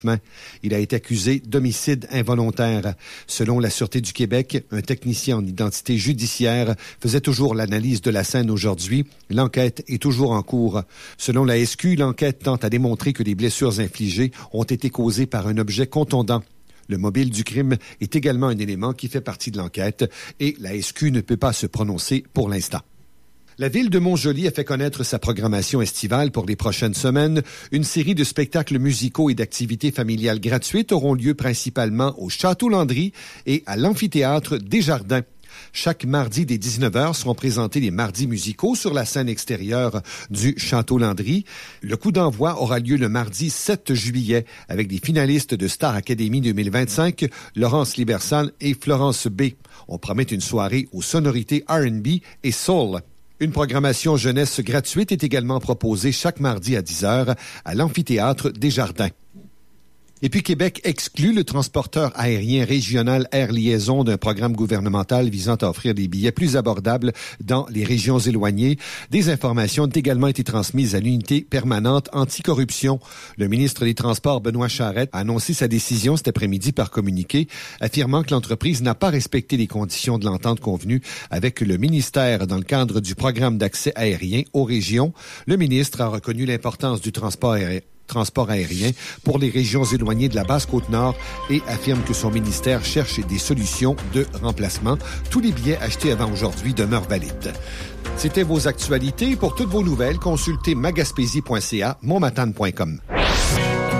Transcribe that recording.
Il a été accusé d'homicide involontaire. Selon la Sûreté du Québec, un technicien en identité judiciaire faisait toujours l'analyse de la scène aujourd'hui. L'enquête est toujours en cours. Selon la SQ, l'enquête tente à démontrer que les blessures infligées ont été causées par un objet contondant. Le mobile du crime est également un élément qui fait partie de l'enquête et la SQ ne peut pas se prononcer pour l'instant. La ville de Montjoly a fait connaître sa programmation estivale pour les prochaines semaines. Une série de spectacles musicaux et d'activités familiales gratuites auront lieu principalement au Château Landry et à l'amphithéâtre Desjardins. Chaque mardi dès 19h seront présentés les mardis musicaux sur la scène extérieure du Château Landry. Le coup d'envoi aura lieu le mardi 7 juillet avec des finalistes de Star Academy 2025, Laurence Libersan et Florence B. On promet une soirée aux sonorités R&B et soul. Une programmation jeunesse gratuite est également proposée chaque mardi à 10h à l'amphithéâtre Desjardins. Et puis Québec exclut le transporteur aérien régional Air Liaison d'un programme gouvernemental visant à offrir des billets plus abordables dans les régions éloignées. Des informations ont également été transmises à l'unité permanente anticorruption. Le ministre des Transports, Benoît Charette, a annoncé sa décision cet après-midi par communiqué, affirmant que l'entreprise n'a pas respecté les conditions de l'entente convenue avec le ministère dans le cadre du programme d'accès aérien aux régions. Le ministre a reconnu l'importance du transport aérien pour les régions éloignées de la Basse-Côte-Nord et affirme que son ministère cherche des solutions de remplacement. Tous les billets achetés avant aujourd'hui demeurent valides. C'était vos actualités. Pour toutes vos nouvelles, consultez magaspésie.ca, montmatane.com.